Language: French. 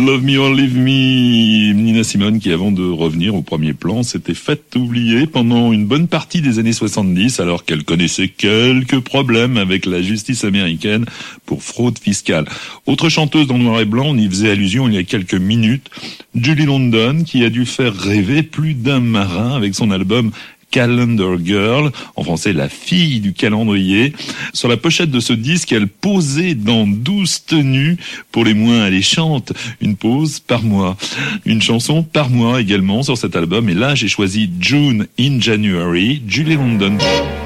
Love Me or Leave Me, Nina Simone qui, avant de revenir au premier plan, s'était faite oublier pendant une bonne partie des années 70 alors qu'elle connaissait quelques problèmes avec la justice américaine pour fraude fiscale. Autre chanteuse dans Noir et Blanc, on y faisait allusion il y a quelques minutes, Julie London qui a dû faire rêver plus d'un marin avec son album Calendar Girl, en français la fille du calendrier. Sur la pochette de ce disque, elle posait dans 12 tenues, pour les moins alléchantes, une pause par mois. Une chanson par mois également sur cet album, et là j'ai choisi June in January, Julie London.